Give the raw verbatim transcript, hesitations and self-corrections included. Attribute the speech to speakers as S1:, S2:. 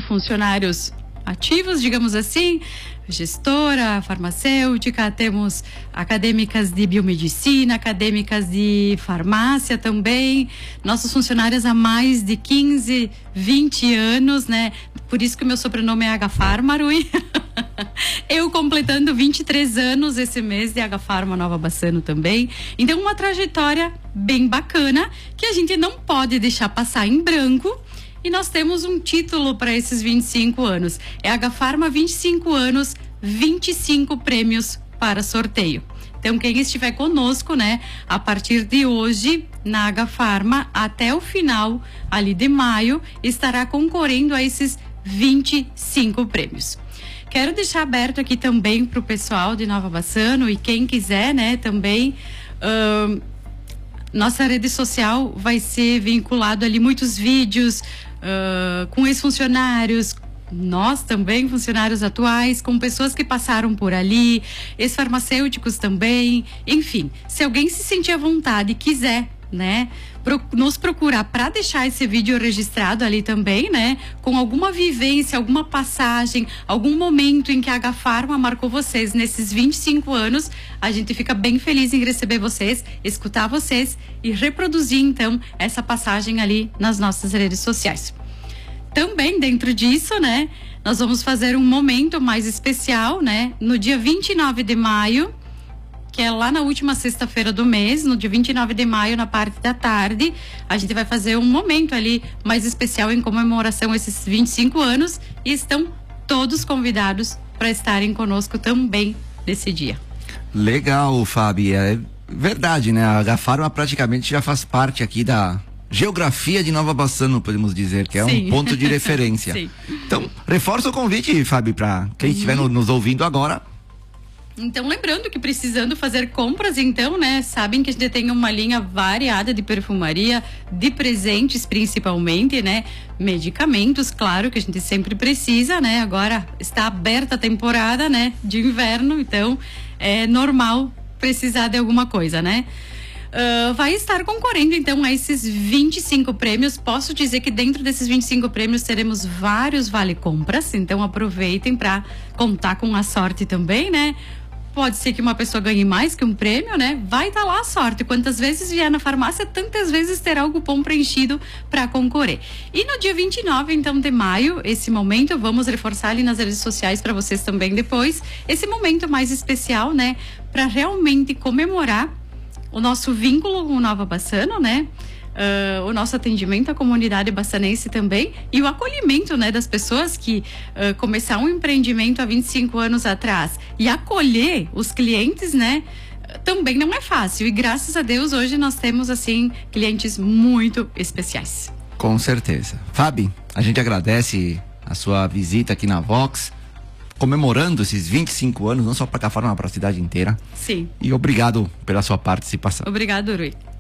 S1: funcionários ativos, digamos assim, gestora, farmacêutica, temos acadêmicas de biomedicina, acadêmicas de farmácia também, nossos funcionários há mais de quinze, vinte anos, né? Por isso que o meu sobrenome é H-Pharma, Rui. Eu completando vinte e três anos esse mês de H-Pharma Nova Bassano também. Então, uma trajetória bem bacana que a gente não pode deixar passar em branco. E nós temos um título para esses vinte e cinco anos. É H-Pharma vinte e cinco anos, vinte e cinco prêmios para sorteio. Então, quem estiver conosco, né, a partir de hoje, na H-Pharma, até o final ali de maio, estará concorrendo a esses vinte e cinco prêmios. Quero deixar aberto aqui também para o pessoal de Nova Bassano e quem quiser, né, também. Uh, nossa rede social vai ser vinculado ali muitos vídeos uh, com ex-funcionários, nós também, funcionários atuais, com pessoas que passaram por ali, ex-farmacêuticos também, enfim, se alguém se sentir à vontade e quiser, né, pro, nos procurar para deixar esse vídeo registrado ali também, né, com alguma vivência, alguma passagem, algum momento em que a H-Pharma marcou vocês nesses vinte e cinco anos, a gente fica bem feliz em receber vocês, escutar vocês e reproduzir então essa passagem ali nas nossas redes sociais. Também dentro disso, né, nós vamos fazer um momento mais especial, né, no dia vinte e nove de maio, que é lá na última sexta-feira do mês, no dia vinte e nove de maio, na parte da tarde, a gente vai fazer um momento ali mais especial em comemoração a esses vinte e cinco anos e estão todos convidados para estarem conosco também nesse dia.
S2: Legal, Fábio, é verdade, né? A H-Pharma praticamente já faz parte aqui da geografia de Nova Bassano, podemos dizer, que é Sim. um ponto de referência. Sim. Então, reforça o convite, Fábio, para quem uhum. estiver no, nos ouvindo agora.
S1: Então, lembrando que precisando fazer compras, então, né, sabem que a gente tem uma linha variada de perfumaria, de presentes principalmente, né, medicamentos, claro, que a gente sempre precisa, né, agora está aberta a temporada, né, de inverno, então é normal precisar de alguma coisa, né. Uh, vai estar concorrendo então a esses vinte e cinco prêmios. Posso dizer que dentro desses vinte e cinco prêmios teremos vários vale compras, então aproveitem para contar com a sorte também, né? Pode ser que uma pessoa ganhe mais que um prêmio, né? Vai estar tá lá a sorte. Quantas vezes vier na farmácia, tantas vezes terá o cupom preenchido para concorrer. E no dia vinte e nove, então, de maio, esse momento, vamos reforçar ali nas redes sociais para vocês também depois, esse momento mais especial, né? Para realmente comemorar o nosso vínculo com Nova Bassano, né? Uh, o nosso atendimento à comunidade bassanense também e o acolhimento, né, das pessoas que uh, começaram um empreendimento há vinte e cinco anos atrás e acolher os clientes, né, também não é fácil e graças a Deus hoje nós temos assim clientes muito especiais.
S2: Com certeza. Fábio, a gente agradece a sua visita aqui na Vox, comemorando esses vinte e cinco anos, não só para H-Pharma, mas para a cidade inteira.
S1: Sim.
S2: E obrigado pela sua participação.
S1: Obrigado, Rui.